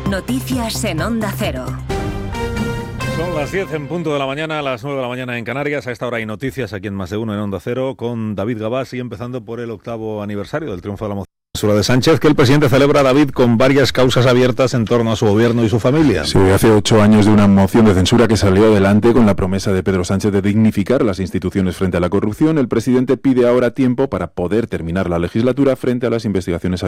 Noticias en Onda Cero. Son las 10 en punto de la mañana, a las 9 de la mañana en Canarias. A esta hora hay noticias aquí en Más de Uno en Onda Cero con David Gabás y empezando por el 8º aniversario del triunfo de la moción de Sánchez, que el presidente celebra, David, con varias causas abiertas en torno a su gobierno y su familia. Sí, hace 8 años de una moción de censura que salió adelante con la promesa de Pedro Sánchez de dignificar las instituciones frente a la corrupción. El presidente pide ahora tiempo para poder terminar la legislatura frente a las investigaciones abiertas